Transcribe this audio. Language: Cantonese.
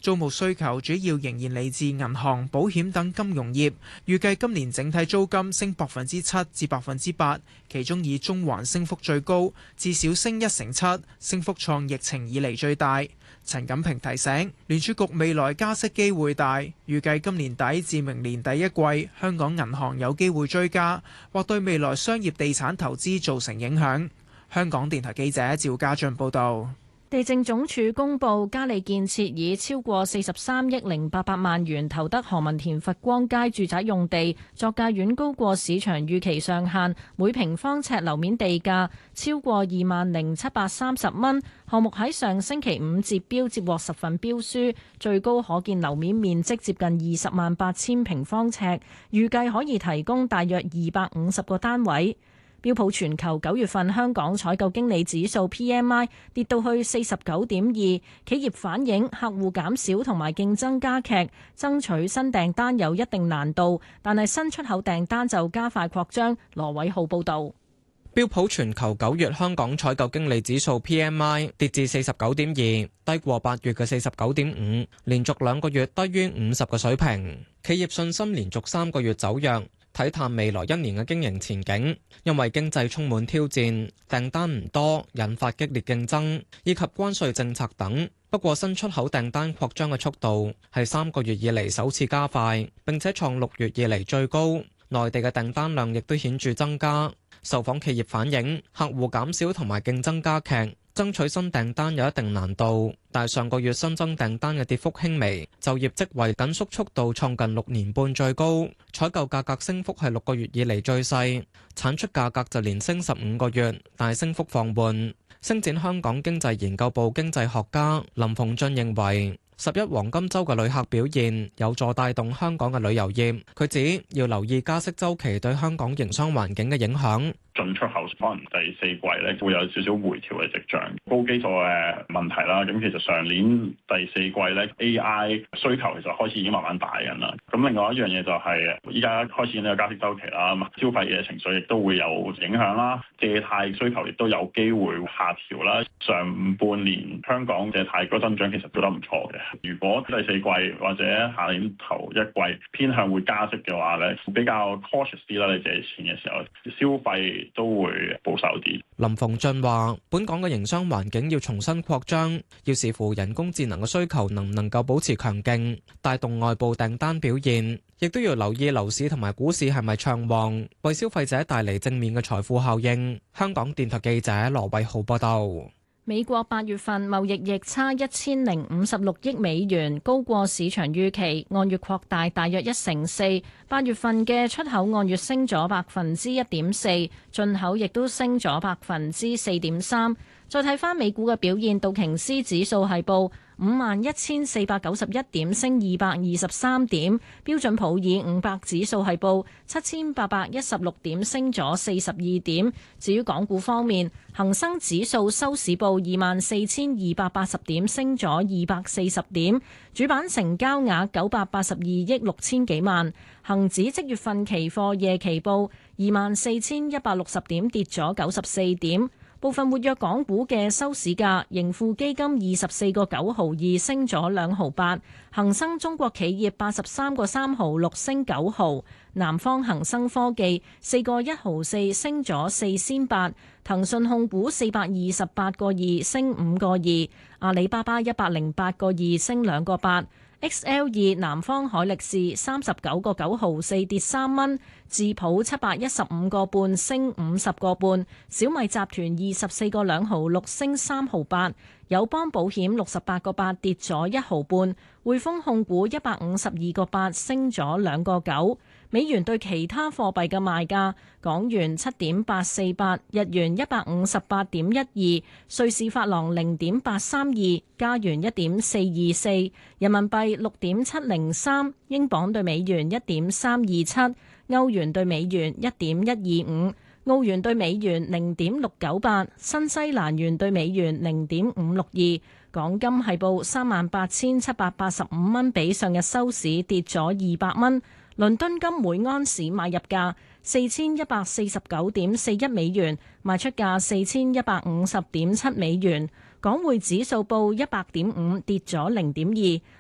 租務需求主要仍然嚟自銀行、保險等金融業，預計今年整體租金升7%至8%，其中以中環升幅最高，至少升1成7，升幅創疫情以嚟最大。陳錦平提醒，聯儲局未來加息機會大，預計今年底至明年第一季，香港銀行有機會追加，或對未來商業地產投資造成影響。香港電台記者趙家俊報道。 地政總署公布，嘉里建設以超過43億800萬元投得何文田佛光街住宅用地，作價遠高過市場預期上限，每平方尺樓面地價超過20,730蚊。項目喺上星期五截標，接獲10份標書，最高可見樓面面積接近208,000平方尺，預計可以提供大約250個單位。標普全球9月份香港採購經理指數 PMI 跌到去49.2，企業反映客戶減少同埋競爭加劇，爭取新訂單有一定難度，但係新出口訂單就加快擴張。羅偉浩報導。 標普全球9月香港採購經理指數 PMI 跌至49.2，低過8月嘅49.5，連續2個月低於50嘅水平。企業信心連續3個月走弱，睇淡未來1年嘅經營前景，因為經濟充滿挑戰，訂單唔多，引發激烈競爭，以及關稅政策等。不過新出口訂單擴張嘅速度係3個月以嚟首次加快，並且創6月以嚟最高。內地嘅訂單量亦都顯著增加。受訪企業反映，客戶減少同埋競爭加劇，爭取新訂單有一定難度。但上個月新增訂單嘅跌幅輕微，就業職位緊縮速度創近6年半最高，採購價格升幅係6個月以嚟最細，產出價格就連升15個月，但升幅放緩。星展香港經濟研究部經濟學家林鳳俊認為，11黃金週嘅旅客表現有助帶動香港嘅旅遊業。佢指要留意加息週期對香港營商環境嘅影響。 進出口可能第四季咧會有少少回調嘅跡象，高基礎嘅問題啦。咁其實上年第四季咧 AI 需求其實開始已經慢慢大緊啦。咁另外一樣嘢就係依家開始呢個加息週期啦，消費嘅情緒亦都會有影響啦，借貸需求亦都有機會下調啦。上半年香港借貸個增長其實做得唔錯嘅。如果第四季或者下年頭一季偏向會加息嘅話咧，比較 cautious 啲啦。你借錢嘅時候，消費都會保守啲。 林鳳俊話：本港嘅營商環境要重新擴張，要視乎人工智能嘅需求能唔能夠保持強勁，帶動外部訂單表現，亦都要留意樓市同埋股市係咪暢旺，為消費者帶嚟正面嘅財富效應。香港電台記者羅偉浩報道。 美國8月份貿易逆差1056億美元，高過市場預期，按月擴大大約1成4。8月份嘅出口按月升咗1.4%，進口亦都升咗4.3%。再睇翻美股嘅表現，道瓊斯指數係報51,491點，升223點；標準普爾500指數係報7,816點，升咗42點。至於港股方面，恒生指數收市報24,280點，升咗240點。主板成交額982億6千幾萬。恒指即月份期貨夜期報24,160點，跌咗94點。部分活躍港股嘅收市價，盈富基金24個9毫2升咗2毫8，恒生中國企業83個3毫6升9毫，南方恒生科技4個1毫4升咗4仙8，騰訊控股428個2升5個2，阿里巴巴108個2升2個8。XL2 南方海力士39個9毫4跌3蚊，智普715個半升50個半，小米集團24個2毫6升3毫8，友邦保險68個8跌咗1毫半，匯豐控股152個8升咗2個9。美元對其他貨幣嘅賣價：港元7.848，日元158.12，瑞士法郎0.832，加元1.424，人民幣6.703，英鎊對美元1.327，歐元對美元1.125，澳元對美元0.698，新西蘭元對美元0.562。港金係報38,785蚊，比上日收市跌咗200蚊。倫敦金每盎司買入價4149.41美元，賣出價4150.7美元。港匯指數報100.5，跌咗0.2。